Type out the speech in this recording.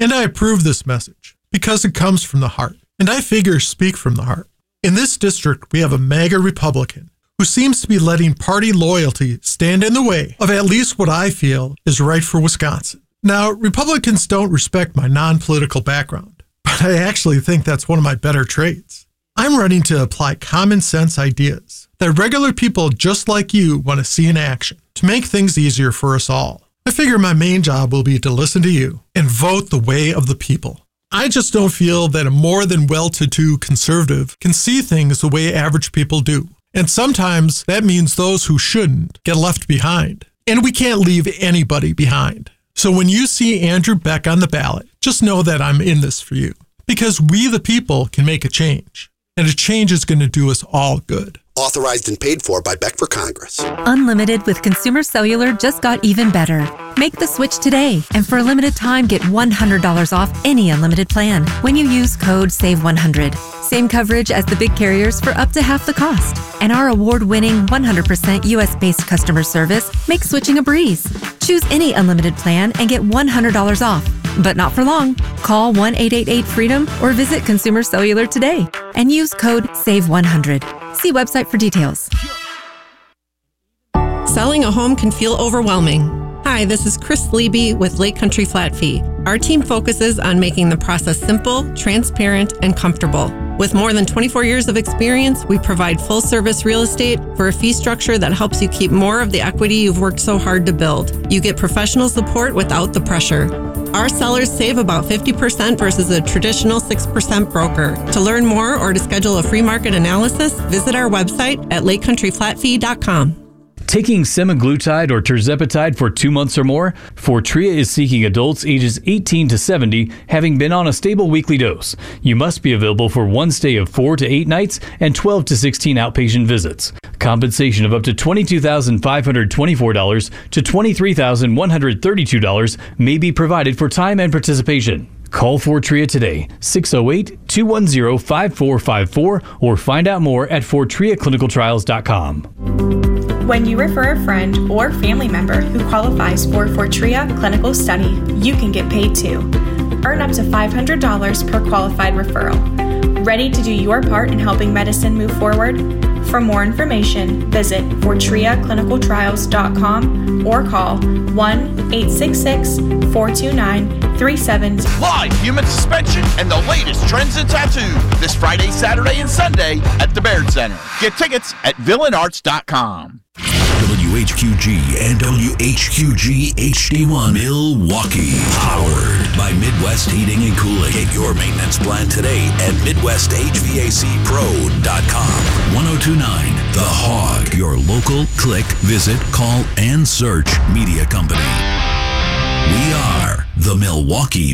And I approve this message because it comes from the heart, and I figure speak from the heart. In this district, we have a MAGA Republican who seems to be letting party loyalty stand in the way of at least what I feel is right for Wisconsin. Now, Republicans don't respect my non-political background, but I actually think that's one of my better traits. I'm running to apply common sense ideas that regular people just like you want to see in action to make things easier for us all. I figure my main job will be to listen to you and vote the way of the people. I just don't feel that a more than well-to-do conservative can see things the way average people do. And sometimes that means those who shouldn't get left behind. And we can't leave anybody behind. So when you see Andrew Beck on the ballot, just know that I'm in this for you. Because we the people can make a change. And a change is going to do us all good. Authorized and paid for by Beck for Congress. Unlimited with Consumer Cellular just got even better. Make the switch today, and for a limited time, get $100 off any unlimited plan when you use code SAVE100. Same coverage as the big carriers for up to half the cost. And our award-winning 100% US-based customer service makes switching a breeze. Choose any unlimited plan and get $100 off. But not for long. Call 1-888-FREEDOM or visit Consumer Cellular today and use code SAVE100. See website for details. Selling a home can feel overwhelming. Hi, this is Chris Leby with Lake Country Flat Fee. Our team focuses on making the process simple, transparent, and comfortable. With more than 24 years of experience, we provide full-service real estate for a fee structure that helps you keep more of the equity you've worked so hard to build. You get professional support without the pressure. Our sellers save about 50% versus a traditional 6% broker. To learn more or to schedule a free market analysis, visit our website at lakecountryflatfee.com. Taking semaglutide or tirzepatide for 2 months or more, Fortrea is seeking adults ages 18 to 70 having been on a stable weekly dose. You must be available for one stay of 4 to 8 nights and 12 to 16 outpatient visits. Compensation of up to $22,524 to $23,132 may be provided for time and participation. Call Fortrea today, 608-210-5454, or find out more at FortreaClinicalTrials.com. When you refer a friend or family member who qualifies for Fortrea Clinical Study, you can get paid too. Earn up to $500 per qualified referral. Ready to do your part in helping medicine move forward? For more information, visit FortreaClinicalTrials.com or call 1-866-429-3700. Live human suspension and the latest trends in tattoo this Friday, Saturday, and Sunday at the Baird Center. Get tickets at VillainArts.com. WHQG and WHQG HD1 Milwaukee. Powered by Midwest Heating and Cooling. Get your maintenance plan today at MidwestHVACPro.com. 1029 The Hog. Your local click, visit, call, and search media company. We are the Milwaukee